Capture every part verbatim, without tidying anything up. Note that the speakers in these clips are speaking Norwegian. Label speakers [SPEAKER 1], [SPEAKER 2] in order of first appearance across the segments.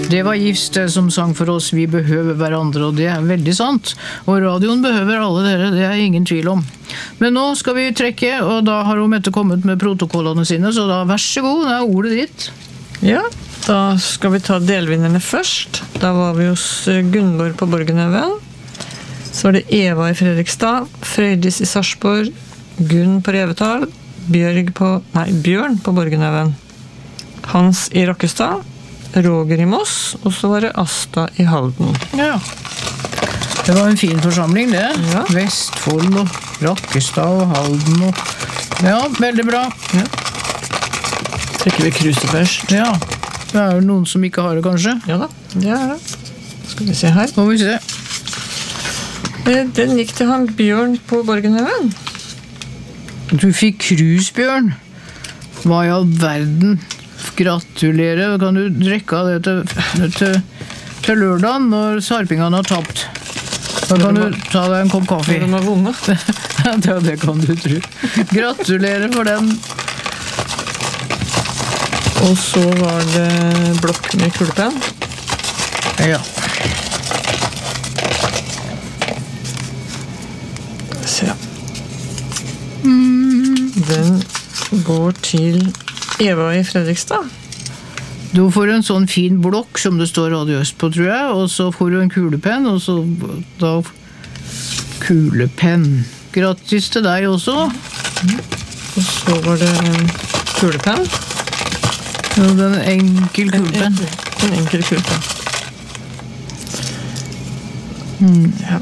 [SPEAKER 1] Det var Gifs det som sang for oss, vi behøver hverandre, og det er veldig sant. Og radioen behøver alle dere, det er ingen tvil om. Men nå skal vi trekke, og da har hun Mette kommet med protokollene sine, så da vær så god, det er ordet ditt.
[SPEAKER 2] Ja, da skal vi ta delvinnerne først. Da var vi hos Gunvor på Borgenhaugen. Så var det Eva i Fredrikstad, Frøydis i Sarpsborg, Gunn på Revetal, Bjørg på, nei, Bjørn på Borgenhaugen, Hans i Rakkestad, Roger i Moss, og så var det Asta i Halden.
[SPEAKER 1] Ja, det var en fin forsamling det.
[SPEAKER 2] Ja.
[SPEAKER 1] Vestfold og Rakkestad og Halden og... Ja, veldig bra.
[SPEAKER 2] Ja. Trekker vi kruset først.
[SPEAKER 1] Ja, det er jo noen som ikke har det kanskje.
[SPEAKER 2] Ja da, det er det. Skal vi se her.
[SPEAKER 1] Må vi se.
[SPEAKER 2] Den gikk til han Bjørn på Borgenhaugen.
[SPEAKER 1] Du fikk krus, Bjørn. Hva i all verden? Gratulerer. Kan du drikke av det til, til, til lørdagen når sarpingene har tapt? Da kan du ta deg en kopp kaffe.
[SPEAKER 2] De har vunnet.
[SPEAKER 1] Ja, det kan du tro. Gratulerer for den.
[SPEAKER 2] Og så var det blokk med kulepenn.
[SPEAKER 1] Ja.
[SPEAKER 2] Se. Den går til Eva i Fredrikstad.
[SPEAKER 1] Du får en sånn fin blokk som det står Radio Øst på, tror jeg, og så får du en kulepenn, og så da kulepenn. Grattis til deg også.
[SPEAKER 2] Og så var det kulepenn.
[SPEAKER 1] Ja, den enkel kulepenn.
[SPEAKER 2] En, en enkel kulepenn.
[SPEAKER 1] Mm.
[SPEAKER 2] Ja.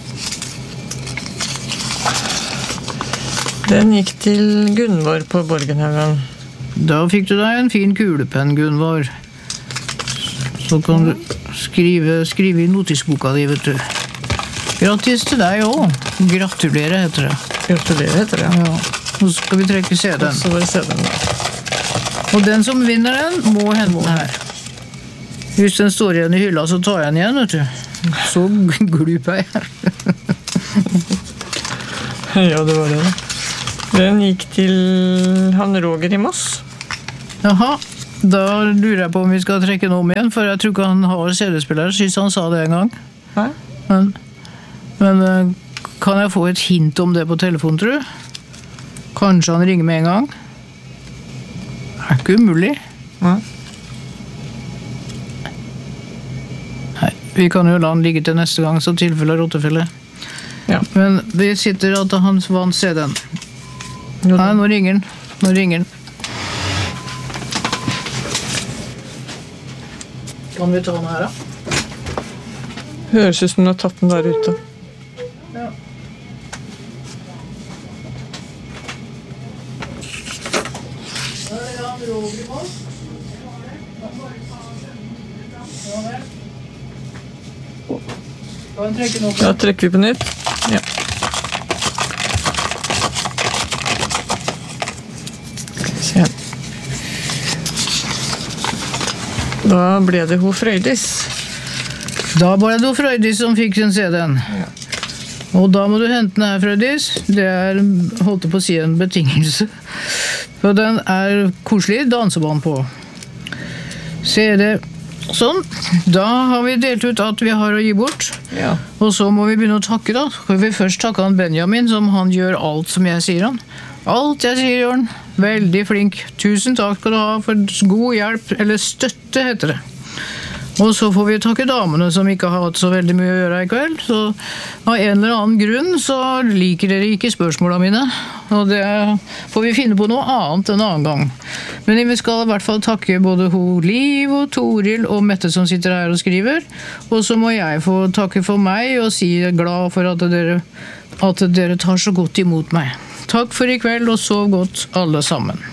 [SPEAKER 2] Den gikk til Gunvor på Borgenhaugen.
[SPEAKER 1] Da fikk du deg en fin kulepenn, Gunvor. Så kan du skrive, skrive i notisboka di, vet du. Grattis til deg også. Gratulerer heter det.
[SPEAKER 2] Gratulerer heter det, ja.
[SPEAKER 1] Ja. Nå skal vi trekke C D-en.
[SPEAKER 2] Og så var det C D-en da.
[SPEAKER 1] Og den som vinner den, må hente den her. Hvis den står igjen i hylla, så tar jeg den igjen, vet du. Så gluper jeg.
[SPEAKER 2] Ja, det var det da. Den gikk til han Roger i Moss.
[SPEAKER 1] Jaha, da lurer jeg på om vi skal trekke den om igjen, for jeg tror ikke han har C D-spiller, synes han sa det en gang.
[SPEAKER 2] Nei?
[SPEAKER 1] Men, men kan jeg få et hint om det på telefonen, tror du? Kanskje han ringer med en gang? Det er ikke umulig.
[SPEAKER 2] Nei.
[SPEAKER 1] Nei, vi kan jo la han ligge til neste gang, så tilfelle er rottefelle.
[SPEAKER 2] Ja.
[SPEAKER 1] Men vi sitter at han vant C D-en. Nei, nå ringer den. Nå ringer den. Kan vi ta den her, da?
[SPEAKER 2] Høres ut som du har tatt den der ute.
[SPEAKER 1] Ja. Da er det han Roger på. Kan vi trekke den opp?
[SPEAKER 2] Da trekker vi på nytt. Ja. Se. Da ble det ho Frøydis.
[SPEAKER 1] Da ble det ho Frøydis som fikk den C D-en.
[SPEAKER 2] Ja.
[SPEAKER 1] Og da må du hente den her, Frøydis. Det er, holdt jeg på å si, en betingelse. For den er koselig dansebånd på. C D. Sånn. Da har vi delt ut at vi har å gi bort.
[SPEAKER 2] Ja.
[SPEAKER 1] Og så må vi begynne å takke da. Skal vi først takke han Benjamin, som han gjør alt som jeg sier han. Alt jeg sier, Jørn. Veldig flink. Tusen takk skal du ha for god hjelp, eller støtte heter det. Og så får vi takke damene som ikke har hatt så veldig mye å gjøre i kveld. Så av en eller annen grunn så liker dere ikke spørsmålene mine. Og det får vi finne på noe annet en annen gang. Men vi skal i hvert fall takke både ho Liv og Toril og Mette som sitter her og skriver. Og så må jeg få takke for meg og si glad for at dere, at dere tar så godt imot meg. Takk for i kveld og sov godt alle sammen.